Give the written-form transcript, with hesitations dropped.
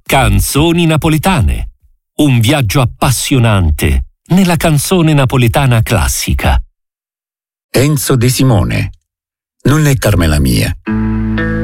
Canzoni napoletane. Un viaggio appassionante nella canzone napoletana classica. Enzo De Simone. Non leccarmela mia.